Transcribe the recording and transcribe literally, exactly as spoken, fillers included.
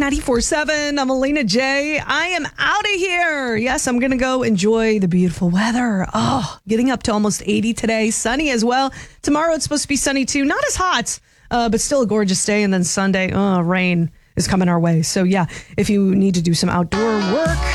ninety-four point seven. I'm Alina J. I am out of here. Yes, I'm going to go enjoy the beautiful weather. Oh, getting up to almost eighty today. Sunny as well. Tomorrow it's supposed to be sunny too. Not as hot, uh, but still a gorgeous day. And then Sunday, oh, rain is coming our way. So yeah, if you need to do some outdoor work,